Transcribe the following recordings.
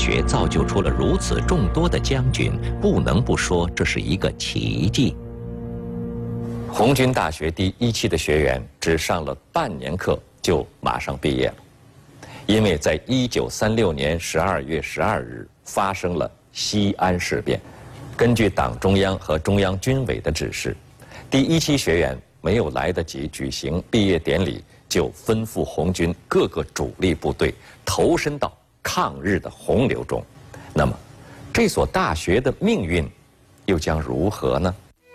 学造就出了如此众多的将军，不能不说这是一个奇迹。红军大学第一期的学员只上了半年课就马上毕业了，因为在1936年12月12日发生了西安事变。根据党中央和中央军委的指示，第一期学员没有来得及举行毕业典礼，就吩咐红军各个主力部队投身到抗日的洪流中。那么，这所大学的命运又将如何呢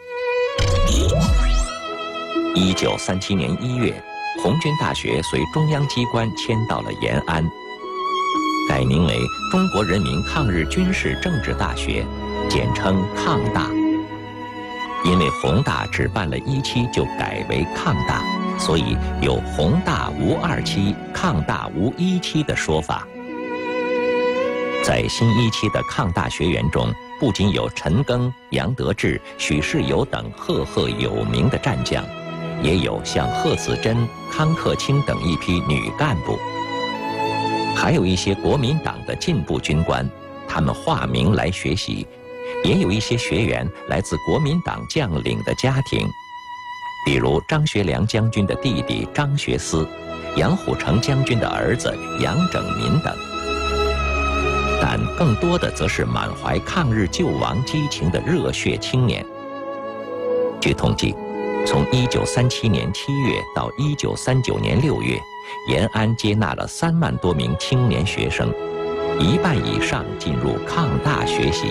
？1937年1月，红军大学随中央机关迁到了延安，改名为中国人民抗日军事政治大学，简称抗大。因为弘大只办了1期就改为抗大，所以有弘大无2期、抗大无1期的说法。在新1期的抗大学员中，不仅有陈赓、杨得志、许世友等赫赫有名的战将，也有像贺子珍、康克清等一批女干部，还有一些国民党的进步军官，他们化名来学习。也有一些学员来自国民党将领的家庭，比如张学良将军的弟弟张学思、杨虎城将军的儿子杨整民等。但更多的则是满怀抗日救亡激情的热血青年。据统计，从1937年7月到1939年6月，延安接纳了3万多名青年学生，1半以上进入抗大学习。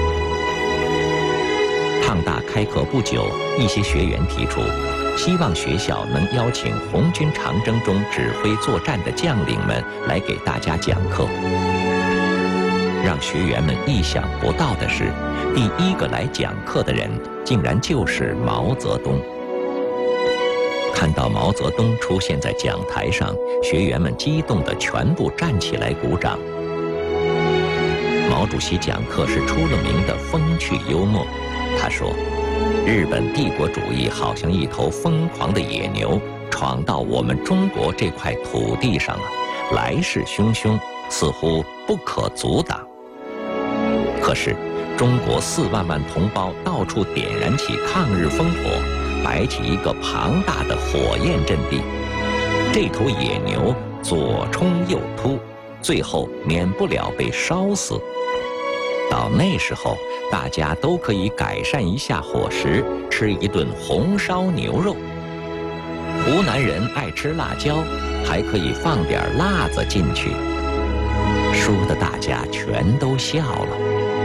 抗大开课不久，一些学员提出，希望学校能邀请红军长征中指挥作战的将领们来给大家讲课。让学员们意想不到的是，第一个来讲课的人竟然就是毛泽东。看到毛泽东出现在讲台上，学员们激动地全部站起来鼓掌。毛主席讲课是出了名的风趣幽默。他说，日本帝国主义好像一头疯狂的野牛，闯到我们中国这块土地上了，来势汹汹，似乎不可阻挡。可是中国4万万同胞到处点燃起抗日烽火，摆起一个庞大的火焰阵地，这头野牛左冲右突，最后免不了被烧死。到那时候，大家都可以改善一下伙食，吃一顿红烧牛肉。湖南人爱吃辣椒，还可以放点辣子进去。说的大家全都笑了。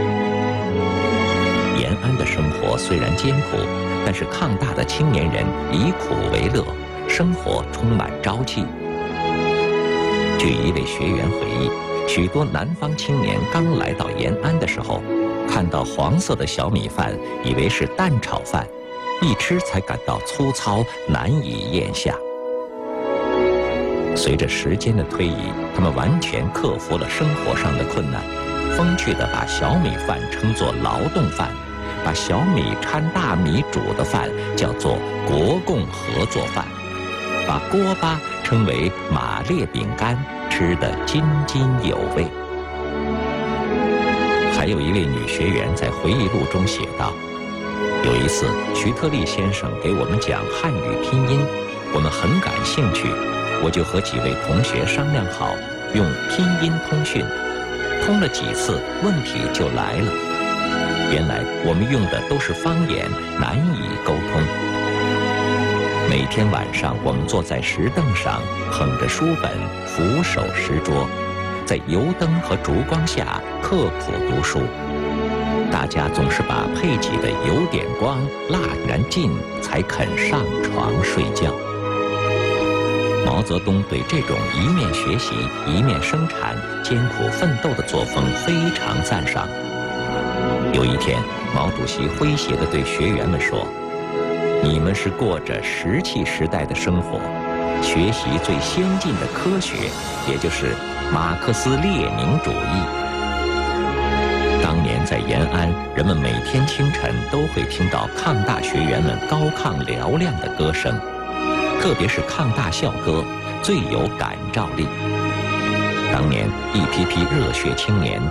延安的生活虽然艰苦，但是抗大的青年人以苦为乐，生活充满朝气。据一位学员回忆，许多南方青年刚来到延安的时候，看到黄色的小米饭，以为是蛋炒饭，一吃才感到粗糙，难以咽下。随着时间的推移，他们完全克服了生活上的困难，风趣地把小米饭称作劳动饭，把小米掺大米煮的饭叫做国共合作饭，把锅巴称为马列饼干，吃得津津有味。还有一位女学员在回忆录中写道，有一次徐特立先生给我们讲汉语拼音，我们很感兴趣，我就和几位同学商量好用拼音通讯，通了几次问题就来了。原来我们用的都是方言，难以沟通。每天晚上我们坐在石凳上，捧着书本，俯首石桌，在油灯和烛光下刻苦读书。大家总是把配给的油点光，蜡燃尽，才肯上床睡觉。毛泽东对这种一面学习一面生产、艰苦奋斗的作风非常赞赏。有一天，毛主席诙谐地对学员们说，你们是过着石器时代的生活，学习最先进的科学，也就是马克思列宁主义。当年在延安，人们每天清晨都会听到抗大学员们高亢嘹亮的歌声，特别是抗大校歌最有感召力。当年一批批热血青年